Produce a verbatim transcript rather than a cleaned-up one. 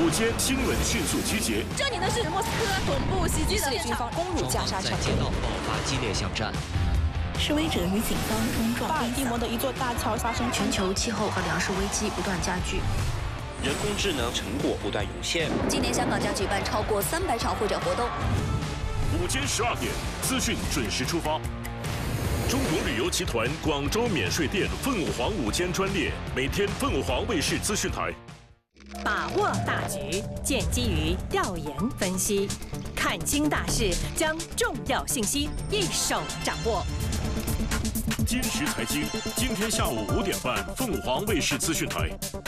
午间新闻迅速集结。 这里呢是莫斯科总部袭击的现场， 攻入加沙城， 在街道爆发激烈巷战。 示威者与警方冲撞。 巴尔的摩的一座大桥发生全球气候和粮食危机不断加剧。 人工智能成果不断涌现。 今年香港将举办超过三百场会展活动。 午间十二点，资讯准时出发。中国旅游集团广州免税店凤凰午间专列，每天凤凰卫视资讯台。 把握大局，建基于调研分析，看清大势，将重要信息一手掌握。 坚实财经，今天下午五点半，凤凰卫视资讯台。